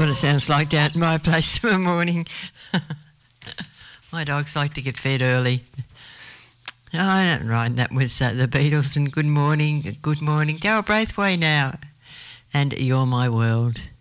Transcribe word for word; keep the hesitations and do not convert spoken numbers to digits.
what it sounds like down at my place in the morning. My dogs like to get fed early. Oh, right, that was uh, the Beatles and Good Morning, Good Morning. Daryl Braithwaite now. And You're My World.